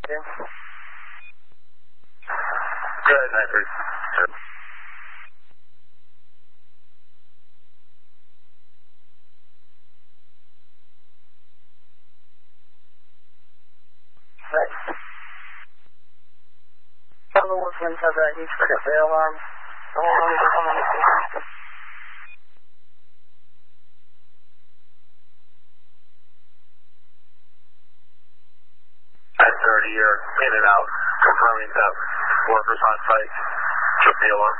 Good, 9-3. Hello, Muslims have that each for the bail alarm. At 30, you're in and out, confirming that workers on site took the alarm.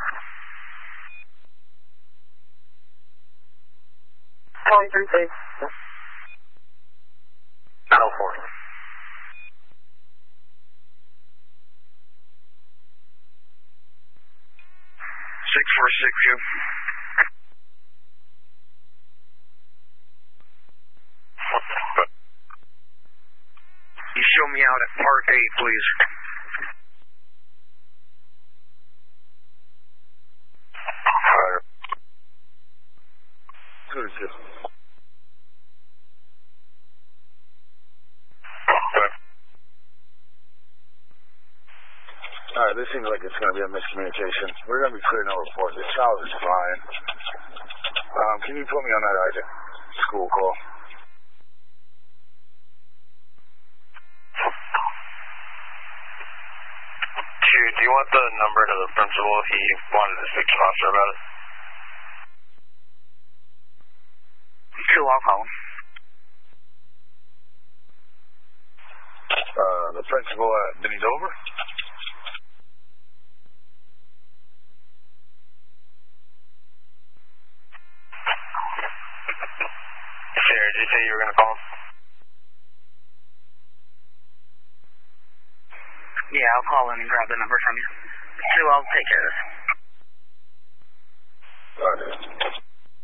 23 days. 904. 646 you. You show me out at Park 8, please. Good, good. Alright, this seems like it's going to be a miscommunication. We're going to be clearing no report. This child is fine. Can you put me on that urgent school call? Do you want the number to the principal if he wanted to speak to an officer about it? Sure, I'll call him. The principal at Denny Dover? Sarah, did you say you were going to call him? Yeah, I'll call him and grab the number from you. Sure, I'll take care of this.